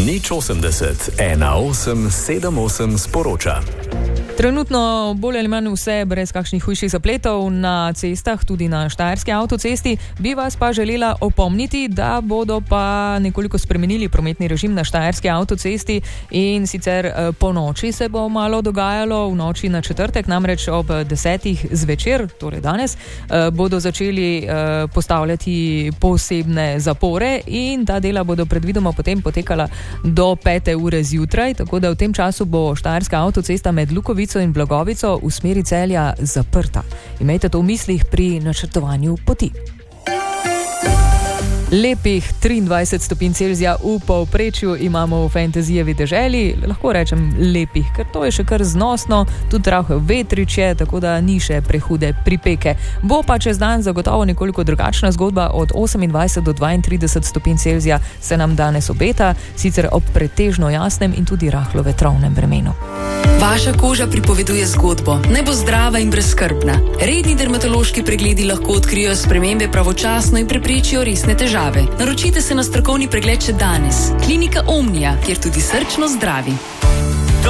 080 18 78 sporoča. Trenutno bolj ali manj vse brez kakšnih hujših zapletov na cestah, tudi na štajerski avtocesti. Bi vas pa želela opomniti, da bodo pa nekoliko spremenili prometni režim na štajerski avtocesti in sicer po noči se bo malo dogajalo, v noči na četrtek, namreč ob 10. zvečer, torej danes, bodo začeli postavljati posebne zapore in ta dela bodo predvidoma potem potekala do 5. ure zjutraj, tako da v tem času bo štajerska avtocesta med Lukovico in Blagovico v smeri Celja zaprta. Imejte to v mislih pri načrtovanju poti. Lepih 23 stopinj Celzija v povprečju imamo v Fantasyjevi deželi, lahko rečem lepih, ker to je še kar znosno, tudi rahel vetrič je, tako da ni še prehude pripeke. Bo pa čez dan zagotovo nekoliko drugačna zgodba, od 28 do 32 stopinj Celzija se nam danes obeta, sicer ob pretežno jasnem in tudi rahlo vetrovnem vremenu. Vaša koža pripoveduje zgodbo, naj bo zdrava in brezskrbna. Redni dermatološki pregledi lahko odkrijo spremembe pravočasno in preprečijo resne težave. Naročite se na strokovni pregled še danes. Klinika Omnia, kjer tudi srčno zdravi.